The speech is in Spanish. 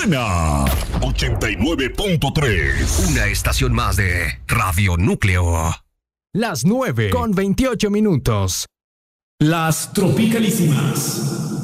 Suena 89.3. Una estación más de Radio Núcleo. Las 9:28. Las Tropicalísimas.